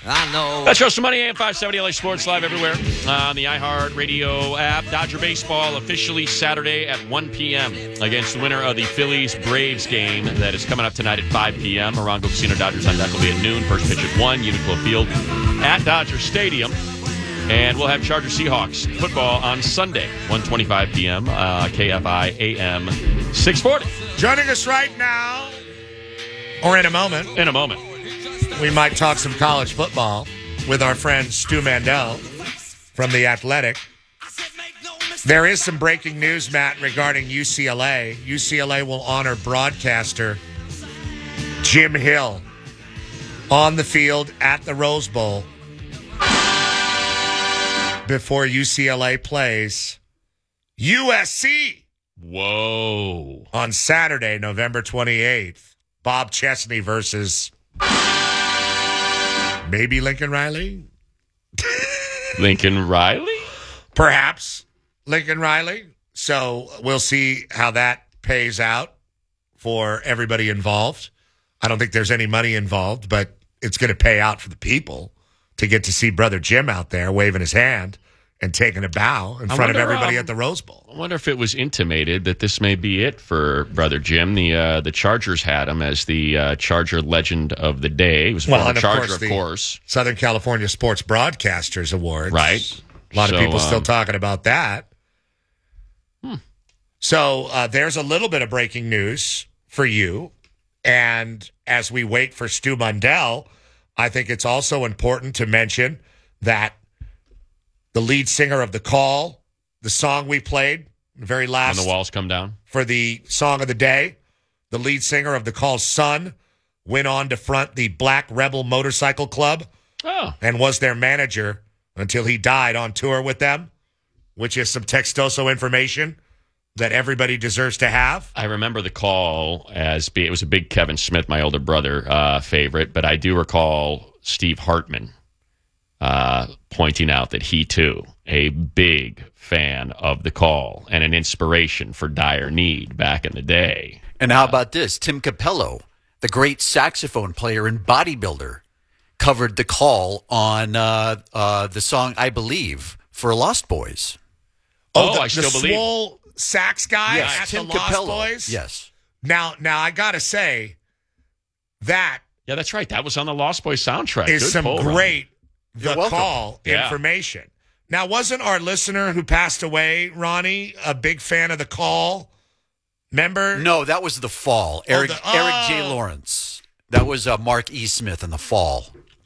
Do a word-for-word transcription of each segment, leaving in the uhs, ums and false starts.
I know. That's Show Some Money, A M five seventy, L A Sports, live everywhere on the iHeartRadio app. Dodger baseball officially Saturday at one p.m. against the winner of the Phillies-Braves game that is coming up tonight at five p.m. Morongo Casino Dodgers on deck will be at noon. First pitch at one, Uniqlo Field at Dodger Stadium. And we'll have Charger Seahawks football on Sunday, one twenty-five p.m., uh, K F I A M six forty. Joining us right now, or in a moment, In a moment. we might talk some college football with our friend Stu Mandel from The Athletic. There is some breaking news, Matt, regarding U C L A. U C L A will honor broadcaster Jim Hill on the field at the Rose Bowl before U C L A plays U S C. Whoa. On Saturday, November twenty-eighth. Bob Chesney versus maybe Lincoln Riley? Lincoln Riley? Perhaps Lincoln Riley. So we'll see how that pays out for everybody involved. I don't think there's any money involved, but it's going to pay out for the people to get to see Brother Jim out there waving his hand and taking a bow in I front of wonder, everybody um, at the Rose Bowl. I wonder if it was intimated that this may be it for Brother Jim. The uh, the Chargers had him as the uh, Charger Legend of the Day. He was a Well, former and of Charger, course, of the course. Southern California Sports Broadcasters Awards. Right. A lot So, of people still um, talking about that. Hmm. So uh, there's a little bit of breaking news for you. And as we wait for Stu Mundell, I think it's also important to mention that the lead singer of The Call, the song we played, the very last When the walls come down. for the song of the day, the lead singer of The Call's son went on to front the Black Rebel Motorcycle Club Oh. and was their manager until he died on tour with them, which is some Textoso information that everybody deserves to have. I remember The Call as be, it was a big Kevin Smith, my older brother, uh, favorite, but I do recall Steve Hartman uh, pointing out that he, too, a big fan of The Call and an inspiration for Dire Need back in the day. And how about this? Tim Capello, the great saxophone player and bodybuilder, covered The Call on uh, uh, the song I Believe for Lost Boys. Oh, the, I still the believe. swole sax guy Yes, at Tim the Lost Capello. Boys? Yes. Now, now I got to say, that Yeah, that's right. That was on the Lost Boys soundtrack. is Good some pull, Ron. great You're The welcome. Call Yeah. information. Now, wasn't our listener who passed away, Ronnie, a big fan of The Call? Remember? No, that was The Fall. Eric, the- Eric J. oh. Lawrence. That was uh, Mark E. Smith in The Fall.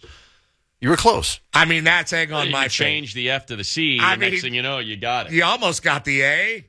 You were close. I mean, that's egg on You my change the F to the C, I and next mean, thing you know, you got it. face. You almost got the A.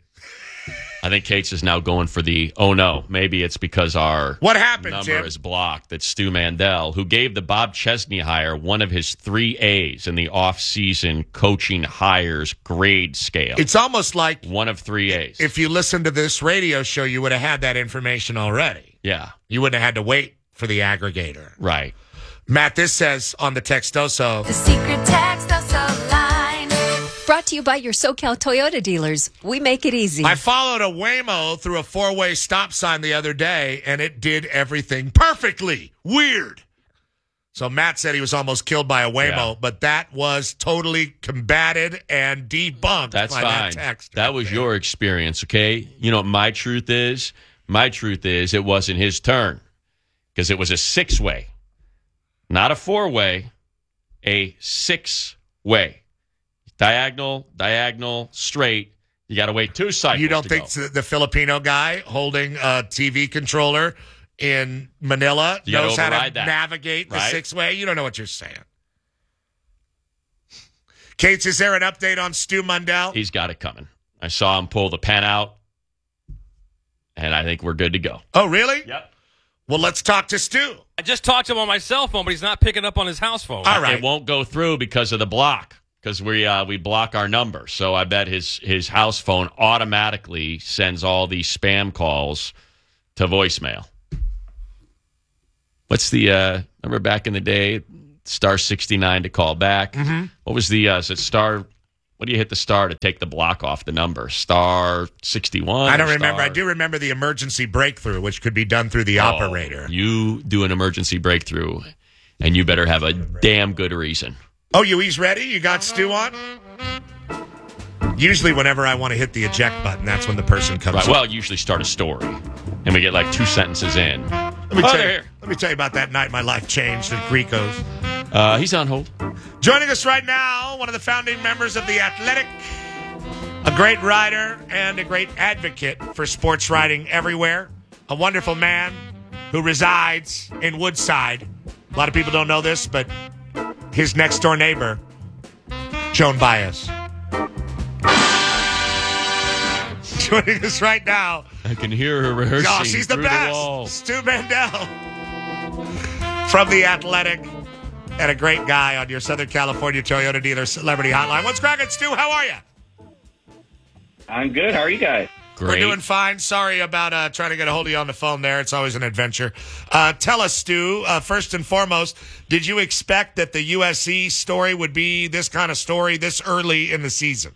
I think Cates is now going for the, oh no, maybe it's because our What happened, number Jim? is blocked, that Stu Mandel, who gave the Bob Chesney hire one of his three A's in the off-season coaching hires grade scale. It's almost like one of three A's. if you listened to this radio show, you would have had that information already. yeah, You wouldn't have had to wait for the aggregator. right. Matt, this says on the Textoso, The secret Textoso line. Brought to you by your SoCal Toyota dealers. We make it easy. I followed a Waymo through a four-way stop sign the other day, and it did everything perfectly. Weird. So Matt said he was almost killed by a Waymo, Yeah. but that was totally combated and debunked That's by fine. that text. That was your experience, okay? You know what my truth is? My truth is it wasn't his turn because it was a six-way, not a four-way, a six-way. Diagonal, diagonal, straight. You got to wait two cycles. You don't to think go. the Filipino guy holding a T V controller in Manila You gotta knows how to override that, navigate the right? six-way? You don't know what you're saying. Cates, is there an update on Stu Mundell? He's got it coming. I saw him pull the pen out, and I think we're good to go. Oh, really? Yep. Well, let's talk to Stu. I just talked to him on my cell phone, but he's not picking up on his house phone. All right. It won't go through because of the block, because we uh, we block our number. So I bet his his house phone automatically sends all these spam calls to voicemail. What's the uh, remember back in the day, star sixty-nine to call back? Mm-hmm. What was the uh, is it star? What do you hit the star to take the block off the number? Star sixty-one. I don't or remember. star- I do remember the emergency breakthrough, which could be done through the Oh, operator. You do an emergency breakthrough. and you better have a damn good reason. Oh, you he's ready? You got Stu on? Usually whenever I want to hit the eject button, that's when the person comes Right. on. Well, usually start a story, and we get like two sentences in. Let me, Oh, tell they're you, here. let me tell you about that night my life changed at Grico's. Uh, he's on hold. Joining us right now, one of the founding members of The Athletic, a great writer and a great advocate for sports writing everywhere, a wonderful man who resides in Woodside. A lot of people don't know this, but his next-door neighbor, Joan Baez. Joining us right now. I can hear her rehearsing. Oh, she's the through best. The wall. Stu Mandel from The Athletic and a great guy on your Southern California Toyota dealer celebrity hotline. What's cracking, Stu? How are you? I'm good. How are you guys? Great. We're doing fine. Sorry about uh, trying to get a hold of you on the phone there. It's always an adventure. Uh, tell us, Stu, uh, first and foremost, did you expect that the U S C story would be this kind of story this early in the season?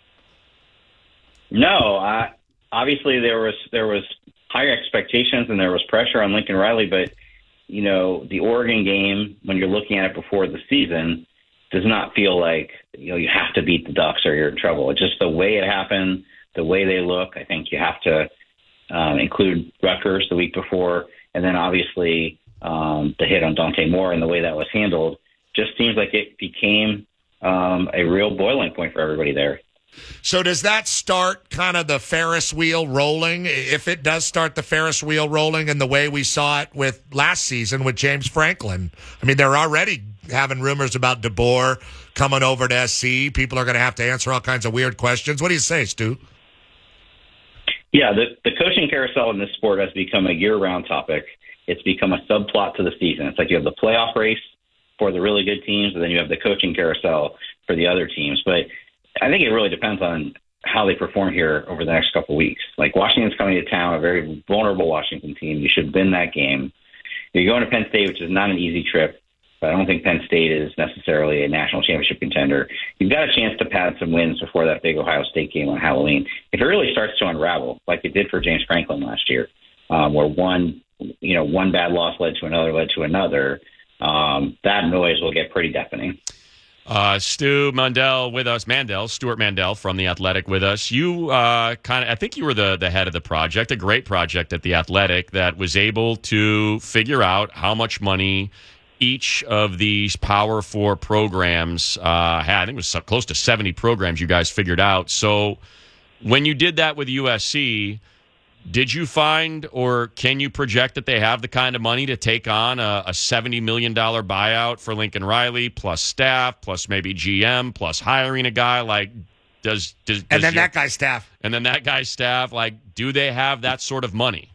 No, I, obviously there was there was higher expectations and there was pressure on Lincoln Riley, but you know the Oregon game, when you're looking at it before the season, does not feel like you know you have to beat the Ducks or you're in trouble. It's just the way it happened, the way they look. I think you have to um, include Rutgers the week before, and then obviously um, the hit on Dante Moore and the way that was handled just seems like it became um, a real boiling point for everybody there. So does that start kind of the Ferris wheel rolling? If it does start the Ferris wheel rolling in the way we saw it with last season with James Franklin, I mean, they're already having rumors about DeBoer coming over to S C. People are going to have to answer all kinds of weird questions. What do you say, Stu? Yeah, the, the coaching carousel in this sport has become a year-round topic. It's become a subplot to the season. It's like you have the playoff race for the really good teams, and then you have the coaching carousel for the other teams. But I think it really depends on how they perform here over the next couple of weeks. Like Washington's coming to town, a very vulnerable Washington team. You should win that game. You're going to Penn State, which is not an easy trip, but I don't think Penn State is necessarily a national championship contender. You've got a chance to pad some wins before that big Ohio State game on Halloween. If it really starts to unravel, like it did for James Franklin last year, um, where one, you know, one bad loss led to another, led to another, um, that noise will get pretty deafening. Uh, Stu Mandel with us, Mandel, Stuart Mandel from The Athletic with us. You uh, kind of, I think you were the, the head of the project, a great project at The Athletic that was able to figure out how much money each of these Power Four programs uh, had. I think it was so- close to seventy programs you guys figured out. So when you did that with U S C, did you find or can you project that they have the kind of money to take on a, a seventy million dollars buyout for Lincoln Riley, plus staff, plus maybe G M, plus hiring a guy? Like, does, does, does And then your, that guy's staff. and then that guy's staff, like, do they have that sort of money?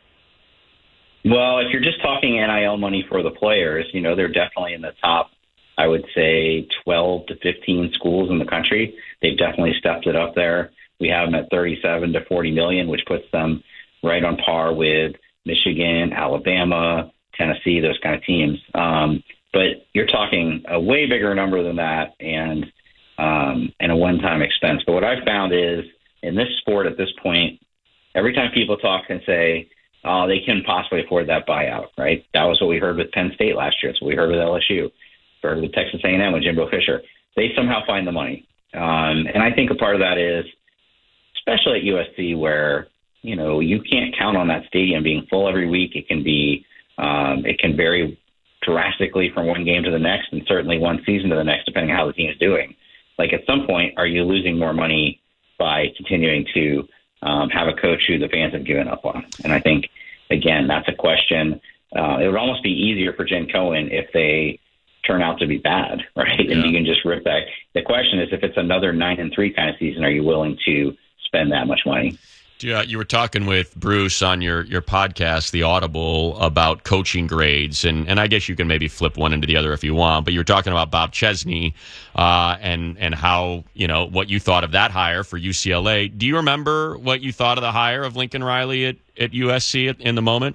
Well, if you're just talking N I L money for the players, you know, they're definitely in the top, I would say, twelve to fifteen schools in the country. They've definitely stepped it up there. We have them at thirty-seven to forty million, which puts them right on par with Michigan, Alabama, Tennessee, those kind of teams. Um, but you're talking a way bigger number than that and um, and a one-time expense. But what I've found is in this sport at this point, every time people talk and say, oh, they can possibly afford that buyout, right? That was what we heard with Penn State last year. It's what we heard with L S U. We heard with Texas A and M with Jimbo Fisher. They somehow find the money. Um, and I think a part of that is, especially at U S C, where, you know, you can't count on that stadium being full every week. It can be, um, it can vary drastically from one game to the next and certainly one season to the next, depending on how the team is doing. Like, at some point, are you losing more money by continuing to um, have a coach who the fans have given up on? And I think, again, that's a question. Uh, it would almost be easier for Jen Cohen if they turn out to be bad, right? Yeah. And you can just rip back. The question is, if it's another nine and three kind of season, are you willing to spend that much money? Yeah, you were talking with Bruce on your, your podcast, The Audible, about coaching grades, and, and I guess you can maybe flip one into the other if you want, but you were talking about Bob Chesney uh, and and how, you know, what you thought of that hire for U C L A. Do you remember what you thought of the hire of Lincoln Riley at, at U S C at, in the moment?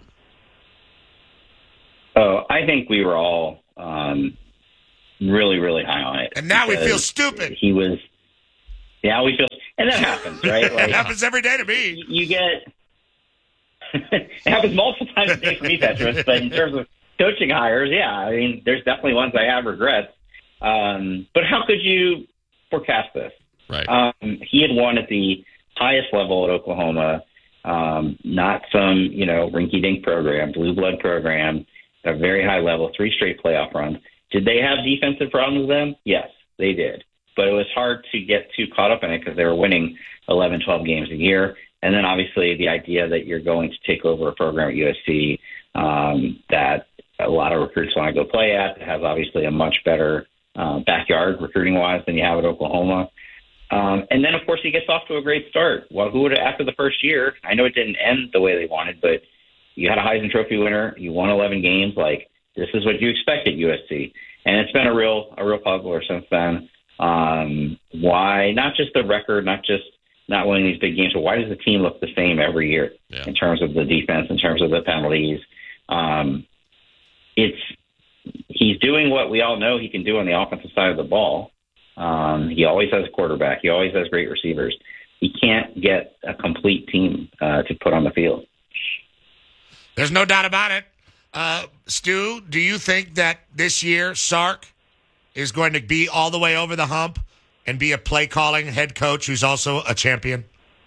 Oh, I think we were all um, really, really high on it. And now we feel stupid. He was, yeah, we feel, and that happens, right? Like, it happens every day to me. You get, it happens multiple times a day for me, Petros, but in terms of coaching hires, yeah. I mean, there's definitely ones I have regrets. Um, but how could you forecast this? Right. Um, he had won at the highest level at Oklahoma, um, not some, you know, rinky-dink program, blue blood program, at a very high level, three straight playoff runs. Did they have defensive problems with them? Yes, they did. But it was hard to get too caught up in it because they were winning eleven, twelve games a year. And then obviously the idea that you're going to take over a program at U S C um, that a lot of recruits want to go play at, that has obviously a much better uh, backyard recruiting-wise than you have at Oklahoma. Um, and then, of course, he gets off to a great start. Well, who would have, after the first year, I know it didn't end the way they wanted, but you had a Heisman Trophy winner, you won eleven games, like this is what you expect at U S C. And it's been a real a real puzzler since then. Um, why, not just the record, not just not winning these big games, but why does the team look the same every year yeah. in terms of the defense, in terms of the penalties? Um, it's he's doing what we all know he can do on the offensive side of the ball. Um, he always has a quarterback. He always has great receivers. He can't get a complete team uh, to put on the field. There's no doubt about it. Uh, Stu, do you think that this year Sark is going to be all the way over the hump and be a play-calling head coach who's also a champion?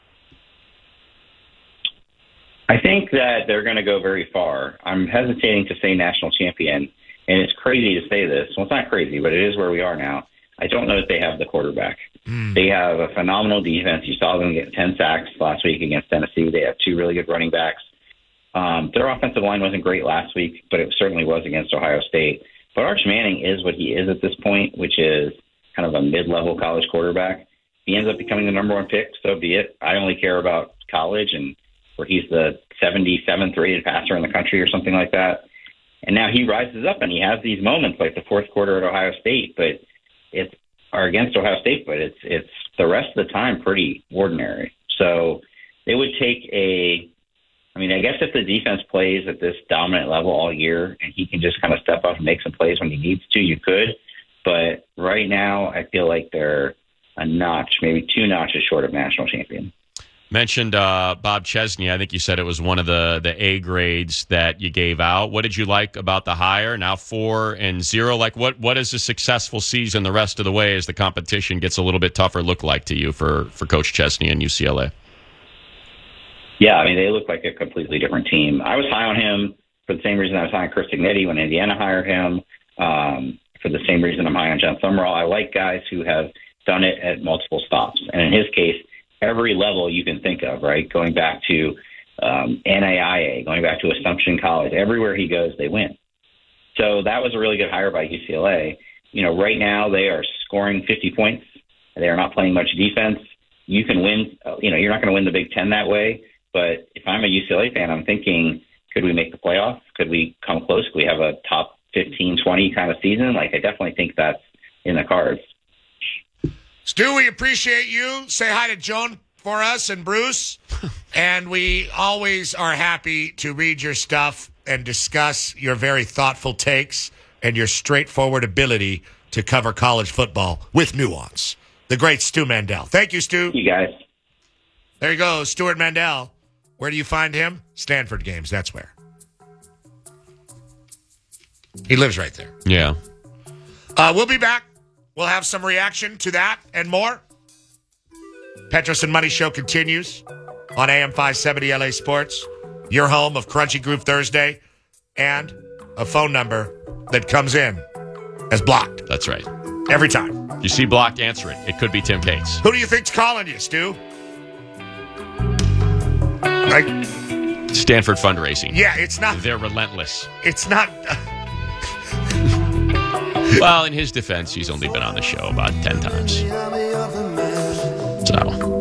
I think that they're going to go very far. I'm hesitating to say national champion, and it's crazy to say this. Well, it's not crazy, but it is where we are now. I don't know that they have the quarterback. Mm. They have a phenomenal defense. You saw them get ten sacks last week against Tennessee. They have two really good running backs. Um, their offensive line wasn't great last week, but it certainly was against Ohio State. But Arch Manning is what he is at this point, which is kind of a mid-level college quarterback. If he ends up becoming the number one pick, so be it. I only care about college and where he's the seventy-seventh rated passer in the country or something like that. And now he rises up and he has these moments like the fourth quarter at Ohio State, but it's are against Ohio State, but it's it's the rest of the time pretty ordinary. So it would take a I mean, I guess if the defense plays at this dominant level all year and he can just kind of step up and make some plays when he needs to, you could. But right now, I feel like they're a notch, maybe two notches short of national champion. Mentioned uh, Bob Chesney. I think you said it was one of the, the A grades that you gave out. What did you like about the hire? Now four and zero. Like, what what is a successful season the rest of the way as the competition gets a little bit tougher look like to you for, for Coach Chesney and U C L A? Yeah, I mean, they look like a completely different team. I was high on him for the same reason I was high on Chris Ignetti when Indiana hired him, um, for the same reason I'm high on John Summerall. I like guys who have done it at multiple stops. And in his case, every level you can think of, right, going back to um, N A I A, going back to Assumption College. Everywhere he goes, they win. So that was a really good hire by U C L A. You know, right now they are scoring fifty points. They are not playing much defense. You can win. You know, you're not going to win the Big Ten that way. But if I'm a U C L A fan, I'm thinking, could we make the playoffs? Could we come close? Could we have a top fifteen, twenty kind of season? Like, I definitely think that's in the cards. Stu, we appreciate you. Say hi to Joan for us and Bruce. And we always are happy to read your stuff and discuss your very thoughtful takes and your straightforward ability to cover college football with nuance. The great Stu Mandel. Thank you, Stu. You guys. There you go, Stuart Mandel. Where do you find him? Stanford Games, that's where. He lives right there. Yeah. Uh, we'll be back. We'll have some reaction to that and more. Petros and Money Show continues on A M five seventy L A Sports, your home of Crunchy Groove Thursday, and a phone number that comes in as blocked. That's right. Every time. You see blocked, answer it. It could be Tim Cates. Who do you think's calling you, Stu? Like, Stanford fundraising. yeah, it's not. They're relentless. It's not. Well, in his defense, he's only been on the show about ten times. So.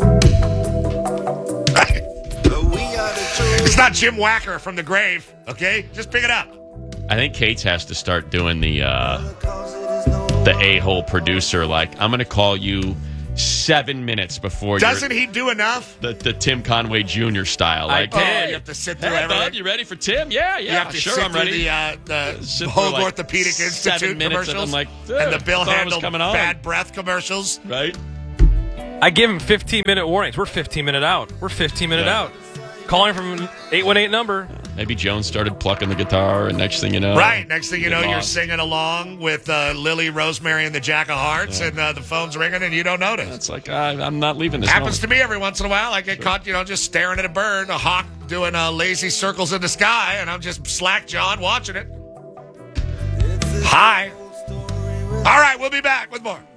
It's not Jim Wacker from the grave, okay? Just pick it up. I think Cates has to start doing the uh, the a-hole producer, like, I'm going to call you seven minutes before Doesn't he do enough? The, the Tim Conway Junior style. Like, I hey, oh, you have to sit through hey, everything. bud, you ready for Tim? Yeah, yeah, You have to sure, sit I'm through ready. the, uh, the Sit through Hoag like Orthopedic seven Institute minutes, commercials and I'm like, and the Bill I thought it was Handel coming on. bad breath commercials. Right? I give him fifteen minute warnings. We're fifteen minute out. We're fifteen minute Yeah. out. Calling from an eight one eight number. Maybe Jones started plucking the guitar, and next thing you know... Right, next thing you know, get you're lost. singing along with uh, Lily, Rosemary, and the Jack of Hearts, Yeah. and uh, the phone's ringing, and you don't notice. It's like, I, I'm not leaving this Happens moment. to me every once in a while. I get caught, you know, just staring at a bird, a hawk doing uh, lazy circles in the sky, and I'm just slack-jawed watching it. Hi. All right, we'll be back with more.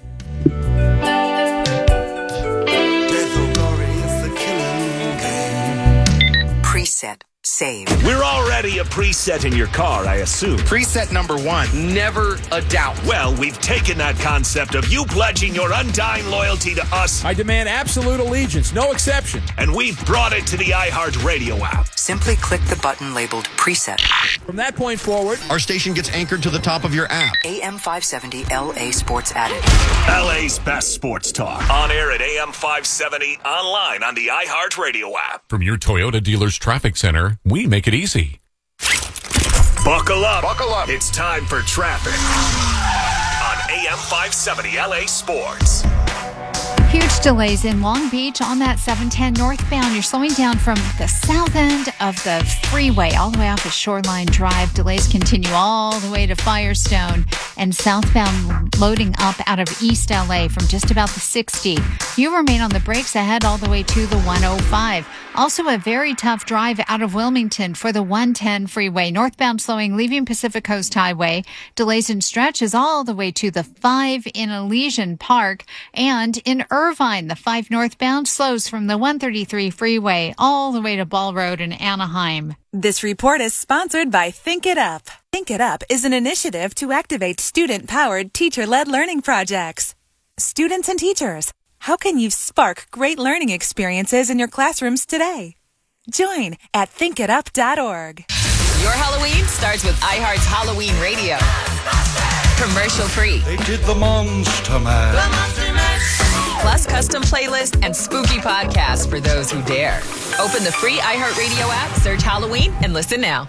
Preset. Save. We're already a preset in your car, I assume. Preset number one. Never a doubt. Well, we've taken that concept of you pledging your undying loyalty to us. I demand absolute allegiance, no exception. And we've brought it to the iHeartRadio app. Simply click the button labeled Preset. From that point forward, our station gets anchored to the top of your app. A M five seventy L A Sports added. L A's best sports talk. On air at A M five seventy, online on the iHeartRadio app. From your Toyota dealer's traffic center, we make it easy. Buckle up. Buckle up. It's time for traffic on A M five seventy L A Sports. Huge delays in Long Beach on that seven ten northbound. You're slowing down from the south end of the freeway all the way off of Shoreline Drive. Delays continue all the way to Firestone and southbound loading up out of East L A from just about the sixty. You remain on the brakes ahead all the way to the one oh five. Also a very tough drive out of Wilmington for the one ten freeway. Northbound slowing leaving Pacific Coast Highway. Delays and stretches all the way to the five in Elysian Park. And in Irvine, the five northbound slows from the one thirty-three freeway all the way to Ball Road in Anaheim. This report is sponsored by Think It Up. Think It Up is an initiative to activate student-powered, teacher-led learning projects. Students and teachers, how can you spark great learning experiences in your classrooms today? Join at think it up dot org. Your Halloween starts with iHeart's Halloween Radio. Commercial free. They did the Monster Mash. The Monster Mash. Plus custom playlists and spooky podcasts for those who dare. Open the free iHeartRadio app, search Halloween, and listen now.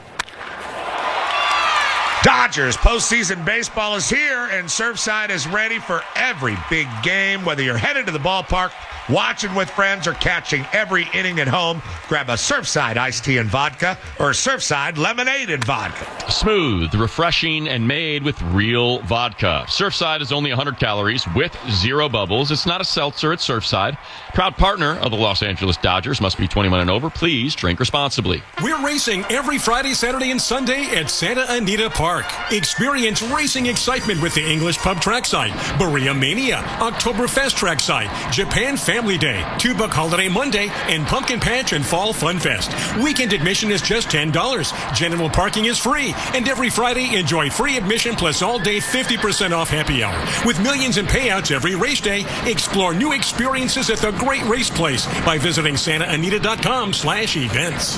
Dodgers postseason baseball is here, and Surfside is ready for every big game. Whether you're headed to the ballpark, watching with friends, or catching every inning at home, grab a Surfside iced tea and vodka or Surfside lemonade and vodka. Smooth, refreshing, and made with real vodka. Surfside is only one hundred calories with zero bubbles. It's not a seltzer, it's Surfside. Proud partner of the Los Angeles Dodgers. Must be twenty-one and over. Please drink responsibly. We're racing every Friday, Saturday, and Sunday at Santa Anita Park. Experience racing excitement with the English Pub Trackside, Berea Mania, Oktoberfest Trackside, Japan Family Day, Tubuck Holiday Monday, and Pumpkin Patch and Fall Fun Fest. Weekend admission is just ten dollars. General parking is free. And every Friday, enjoy free admission plus all day fifty percent off happy hour. With millions in payouts every race day, explore new experiences at the Great Race Place by visiting santa anita dot com slash events.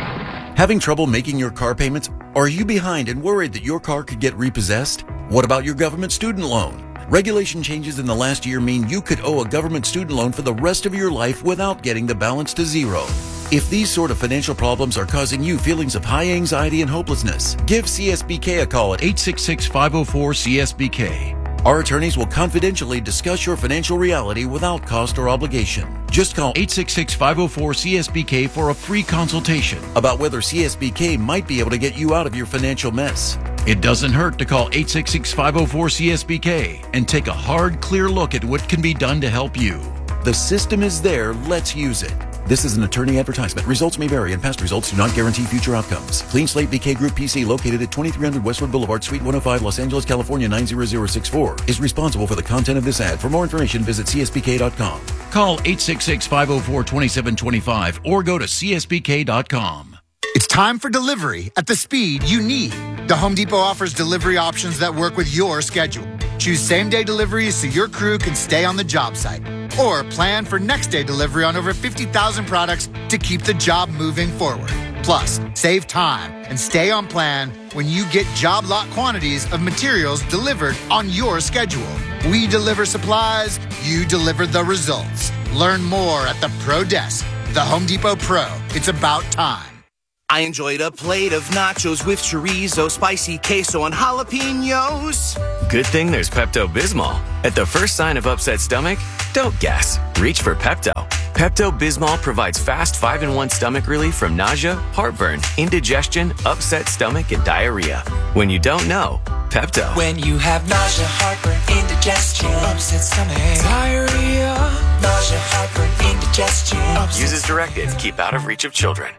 Having trouble making your car payments? Are you behind and worried that your car could get repossessed? What about your government student loan? Regulation changes in the last year mean you could owe a government student loan for the rest of your life without getting the balance to zero. If these sort of financial problems are causing you feelings of high anxiety and hopelessness, give C S B K a call at eight six six, five oh four, C S B K. Our attorneys will confidentially discuss your financial reality without cost or obligation. Just call eight six six, five oh four, C S B K for a free consultation about whether C S B K might be able to get you out of your financial mess. It doesn't hurt to call eight six six, five oh four, C S B K and take a hard, clear look at what can be done to help you. The system is there. Let's use it. This is an attorney advertisement. Results may vary, and past results do not guarantee future outcomes. Clean Slate B K Group P C, located at twenty-three hundred Westwood Boulevard, Suite one oh five, Los Angeles, California, nine zero zero six four, is responsible for the content of this ad. For more information, visit C S B K dot com. Call eight six six, five oh four, two seven two five or go to C S B K dot com. It's time for delivery at the speed you need. The Home Depot offers delivery options that work with your schedule. Choose same-day deliveries so your crew can stay on the job site. Or plan for next-day delivery on over fifty thousand products to keep the job moving forward. Plus, save time and stay on plan when you get job lot quantities of materials delivered on your schedule. We deliver supplies, you deliver the results. Learn more at the Pro Desk. The Home Depot Pro. It's about time. I enjoyed a plate of nachos with chorizo, spicy queso, and jalapenos. Good thing there's Pepto-Bismol. At the first sign of upset stomach, don't guess. Reach for Pepto. Pepto-Bismol provides fast five in one stomach relief from nausea, heartburn, indigestion, upset stomach, and diarrhea. When you don't know, Pepto. When you have nausea, heartburn, indigestion, upset stomach, diarrhea, nausea, heartburn, indigestion. Use as directed. Keep out of reach of children.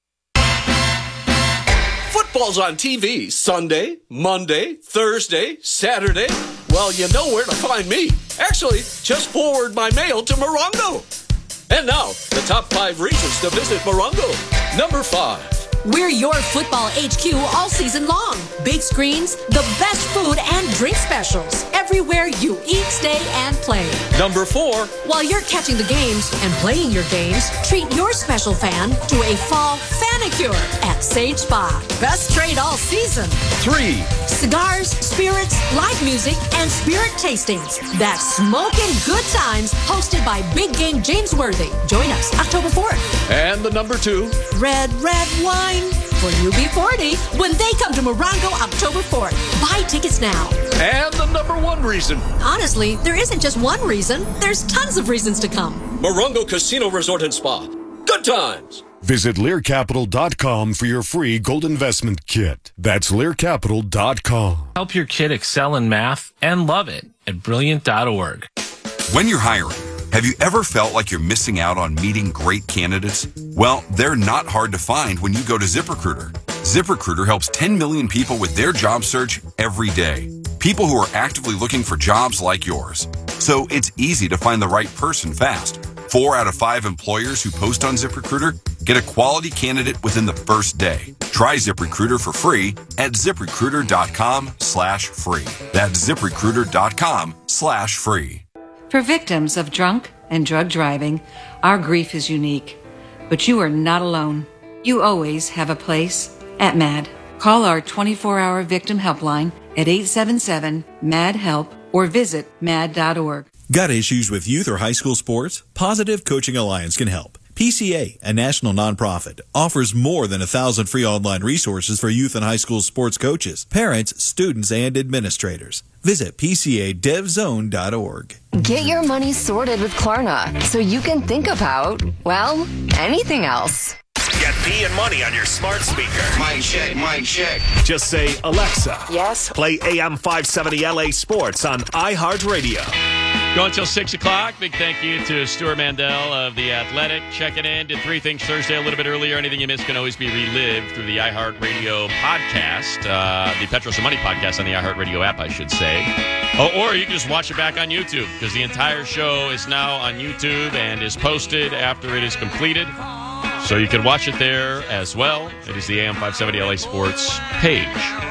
Football's on T V Sunday, Monday, Thursday, Saturday. Well, you know where to find me. Actually, just forward my mail to Morongo. And now, the top five reasons to visit Morongo. Number five. We're your football H Q all season long. Big screens, the best food and drink specials. Everywhere you eat, stay, and play. Number four. While you're catching the games and playing your games, treat your special fan to a fall fanicure at Sage Spa. Best trade all season. Three. Cigars, spirits, live music, and spirit tastings. That's smoking good times hosted by Big Game James Worthy. Join us October fourth. And the number two. Red, red wine. For U B forty when they come to Morongo October fourth. Buy tickets now. And the number one reason. Honestly, there isn't just one reason. There's tons of reasons to come. Morongo Casino Resort and Spa. Good times. Visit Lear Capital dot com for your free gold investment kit. That's Lear Capital dot com. Help your kid excel in math and love it at Brilliant dot org. When you're hiring, have you ever felt like you're missing out on meeting great candidates? Well, they're not hard to find when you go to ZipRecruiter. ZipRecruiter helps ten million people with their job search every day. People who are actively looking for jobs like yours. So it's easy to find the right person fast. Four out of five employers who post on ZipRecruiter get a quality candidate within the first day. Try ZipRecruiter for free at ZipRecruiter.com slash free. That's ZipRecruiter.com slash free. For victims of drunk and drug driving, our grief is unique. But you are not alone. You always have a place at MAD. Call our twenty-four hour victim helpline at eight seven seven, M A D, HELP or visit mad dot org. Got issues with youth or high school sports? Positive Coaching Alliance can help. P C A, a national nonprofit, offers more than a thousand free online resources for youth and high school sports coaches, parents, students, and administrators. Visit P C A dev zone dot org. Get your money sorted with Klarna so you can think about, well, anything else. Get P and Money on your smart speaker. Mic check, mic check. Just say, Alexa. Yes. Play A M five seventy L A Sports on iHeartRadio. Go until six o'clock. Big thank you to Stuart Mandel of The Athletic. Checking in. Did three things Thursday a little bit earlier. Anything you missed can always be relived through the iHeartRadio podcast, uh, the Petros and Money podcast on the iHeartRadio app, I should say. Oh, or you can just watch it back on YouTube because the entire show is now on YouTube and is posted after it is completed. So you can watch it there as well. It is the A M five seventy L A Sports page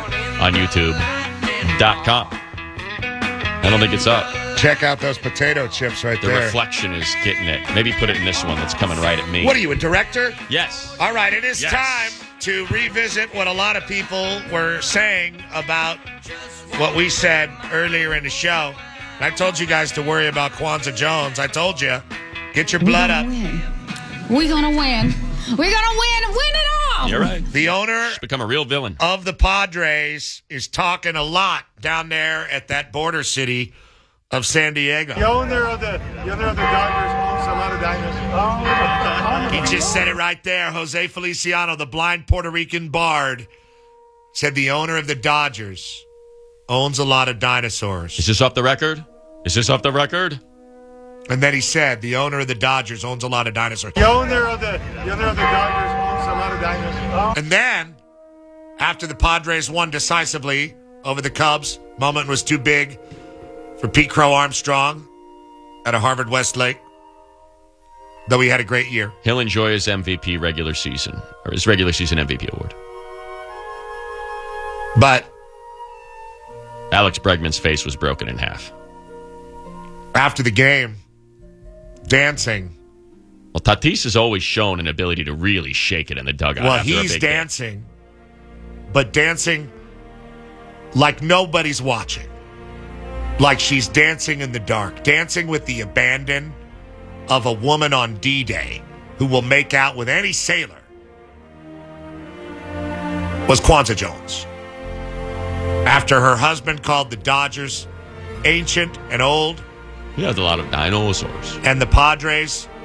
on YouTube dot com. I don't think it's up. Check out those potato chips right the there. The reflection is getting it. Maybe put it in this one that's coming right at me. What are you, a director? Yes. All right, it is yes. time to revisit what a lot of people were saying about what we said earlier in the show. I told you guys to worry about Kwanzaa Jones. I told you, get your blood up. Win. We're going to win. We're going to win and win it all. You're right. The owner She's become a real villain of the Padres is talking a lot down there at that border city of San Diego. The owner of the, the owner of the Dodgers owns a lot of dinosaurs. He just said it right there. Jose Feliciano, the blind Puerto Rican bard, said the owner of the Dodgers owns a lot of dinosaurs. Is this off the record? Is this off the record? And then he said the owner of the Dodgers owns a lot of dinosaurs. The owner of the, the owner of the Dodgers owns a lot of dinosaurs. And then, after the Padres won decisively over the Cubs, moment was too big for Pete Crow Armstrong at a Harvard Westlake, though he had a great year. He'll enjoy his M V P regular season, or his regular season M V P award. But Alex Bregman's face was broken in half. After the game, dancing. Well, Tatis has always shown an ability to really shake it in the dugout. Well, after he's a big dancing, game. but dancing like nobody's watching. Like she's dancing in the dark, dancing with the abandon of a woman on D-Day who will make out with any sailor, was Kwanzaa Jones. After her husband called the Dodgers ancient and old. He has a lot of dinosaurs. And the Padres